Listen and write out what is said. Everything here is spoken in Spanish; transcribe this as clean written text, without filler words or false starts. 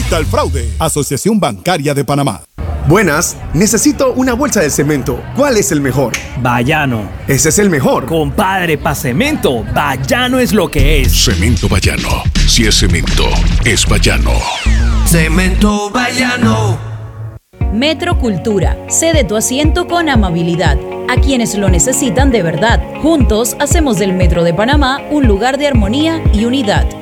Contra el fraude. Asociación Bancaria de Panamá. Buenas, necesito una bolsa de cemento. ¿Cuál es el mejor? Bayano. Ese es el mejor. Compadre, pa' cemento, Bayano es lo que es. Cemento Bayano. Si es cemento, es Bayano. Cemento Bayano. Metro Cultura. Cede tu asiento con amabilidad a quienes lo necesitan de verdad. Juntos hacemos del Metro de Panamá un lugar de armonía y unidad.